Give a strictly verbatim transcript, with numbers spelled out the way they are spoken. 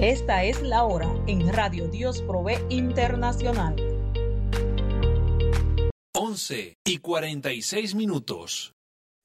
Esta es la hora en Radio Dios Provee Internacional. once y cuarenta y seis minutos.